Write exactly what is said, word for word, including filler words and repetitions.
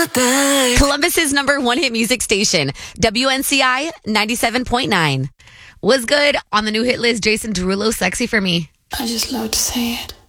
Columbus's number one hit music station, W N C I ninety-seven point nine. Was good on the new hit list, Jason Derulo, Sexy for Me. I just love to say it.